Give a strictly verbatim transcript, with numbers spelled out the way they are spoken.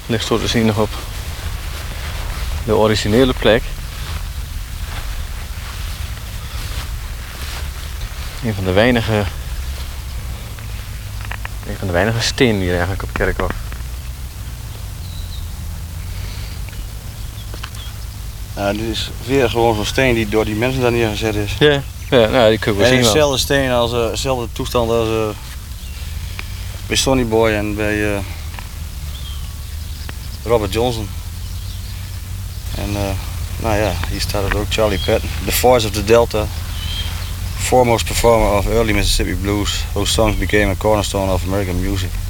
ligt zo te zien nog op de originele plek. Een van de weinige, een van de weinige stenen hier eigenlijk op het kerkhof. Ja, dit is weer gewoon zo'n steen die door die mensen daar neergezet is. Ja, ja nou, die kun je wel En zien. wel. dezelfde steen als uh, dezelfde toestand als uh, bij Sonny Boy en bij uh, Robert Johnson. En uh, nou ja, hier staat het ook, Charlie Patton, the voice of the Delta, foremost performer of early Mississippi blues, whose songs became a cornerstone of American music.